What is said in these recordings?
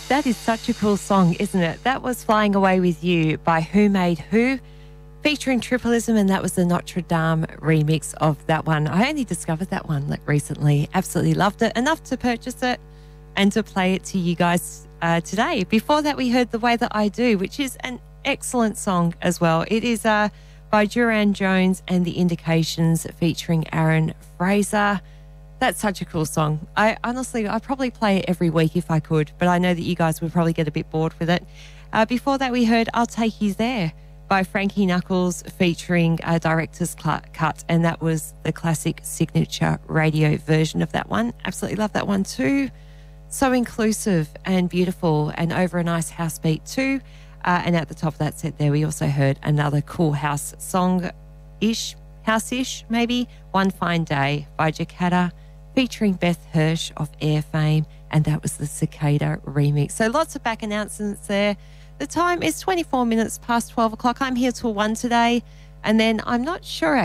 That is such a cool song, isn't it? That was Flying Away With You by Who Made Who, featuring Tripleism, and that was the Notre Dame remix of that one. I only discovered that one recently. Absolutely loved it. Enough to purchase it and to play it to you guys today. Before that, we heard The Way That I Do, which is an excellent song as well. It is by Duran Jones and The Indications featuring Aaron Fraser. That's such a cool song. I'd probably play it every week if I could, but I know that you guys would probably get a bit bored with it. Before that, we heard I'll Take You There by Frankie Knuckles featuring a director's cut, and that was the classic signature radio version of that one. Absolutely love that one too. So inclusive and beautiful and over a nice house beat too. And at the top of that set there, we also heard another cool house song-ish, house-ish maybe, One Fine Day by Jacada, featuring Beth Hirsch of Air fame, and that was the Cicada remix. So lots of back announcements there. The time is 24 minutes past 12 o'clock. I'm here till 1 today, and then I'm not sure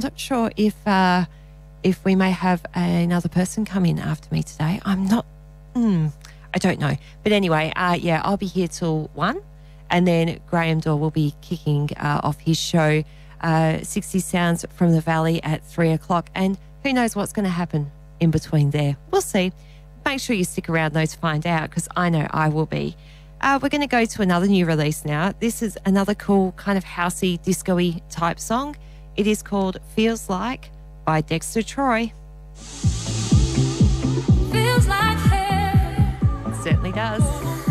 if we may have another person come in after me today. I don't know. But anyway, I'll be here till 1, and then Graham Dorr will be kicking off his show, 60 Sounds from the Valley at 3 o'clock, and who knows what's going to happen in between there. We'll see. Make sure you stick around though to find out, because I know I will be. We're going to go to another new release now. This is another cool kind of housey, disco-y type song. It is called Feels Like by Dexter Troy. Feels like heaven. It certainly does.